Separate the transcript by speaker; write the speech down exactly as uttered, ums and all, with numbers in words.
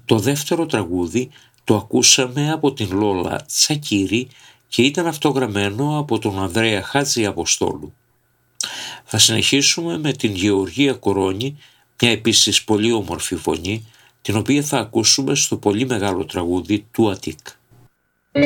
Speaker 1: Το δεύτερο τραγούδι το ακούσαμε από την Λόλα Τσακίρη και ήταν αυτογραμμένο από τον Ανδρέα Χάτζη Αποστόλου. Θα συνεχίσουμε με την Γεωργία Κορώνη, μια επίσης πολύ όμορφη φωνή, την οποία θα ακούσουμε στο πολύ μεγάλο τραγούδι του Αττικ.